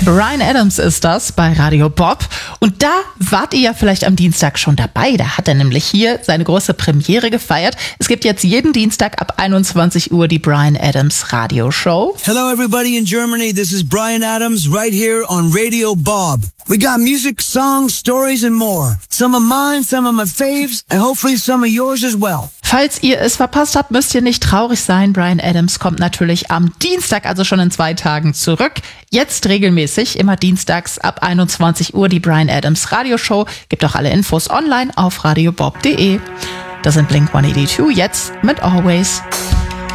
Bryan Adams ist das bei Radio Bob. Und da wart ihr ja vielleicht am Dienstag schon dabei. Da hat er nämlich hier seine große Premiere gefeiert. Es gibt jetzt jeden Dienstag ab 21 Uhr die Bryan Adams Radio Show. Hello everybody in Germany, this is Bryan Adams right here on Radio Bob. We got music, songs, stories and more. Some of mine, some of my faves and hopefully some of yours as well. Falls ihr es verpasst habt, müsst ihr nicht traurig sein. Bryan Adams kommt natürlich am Dienstag, also schon in 2 Tagen zurück. Jetzt regelmäßig, immer dienstags ab 21 Uhr die Bryan Adams Radioshow. Gibt auch alle Infos online auf radiobob.de. Das sind Blink-182 jetzt mit Always.